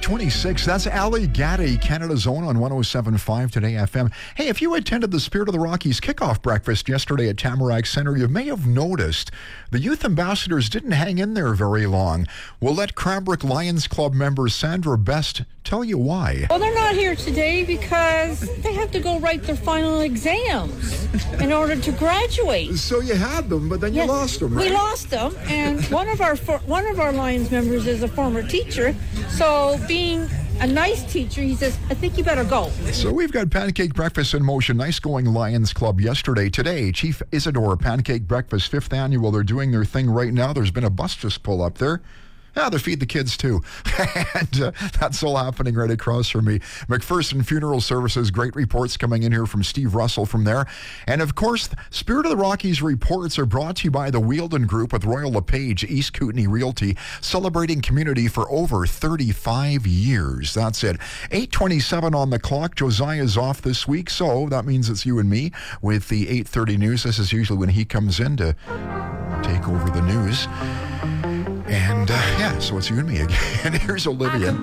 8:26. That's Ali Gaddy, Canada's Own on 107.5 Today FM. Hey, if you attended the Spirit of the Rockies kickoff breakfast yesterday at Tamarack Centre, you may have noticed the youth ambassadors didn't hang in there very long. We'll let Cranbrook Lions Club member Sandra Best tell you why. Well, they're not here today because they have to go write their final exams in order to graduate. So you had them, but then you lost them, right? We lost them, and one of our Lions members is a former teacher, so being a nice teacher, he says, I think you better go. So we've got Pancake Breakfast in motion. Nice going Lions Club yesterday. Today, Chief Isidore Pancake Breakfast 5th Annual. They're doing their thing right now. There's been a bus just pull up there. Yeah, they feed the kids too. And that's all happening right across from me. McPherson Funeral Services, great reports coming in here from Steve Russell from there. And of course, Spirit of the Rockies reports are brought to you by the Wheeldon Group with Royal LePage, East Kootenay Realty, celebrating community for over 35 years. That's it. 8:27 on the clock. Josiah's off this week, so that means it's you and me with the 8:30 news. This is usually when he comes in to take over the news. And so it's you and me again. Here's Olivia.